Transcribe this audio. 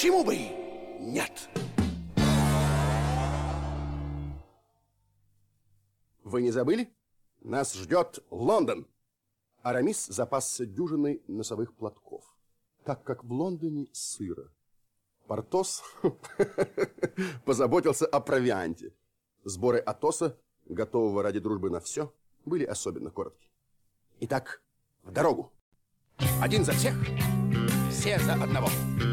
Почему бы нет? Вы не забыли? Нас ждет Лондон. Арамис запасся дюжиной носовых платков, так как в Лондоне сыро. Портос позаботился о провианте. Сборы Атоса, готового ради дружбы на все, были особенно коротки. Итак, в дорогу. Один за всех, все за одного.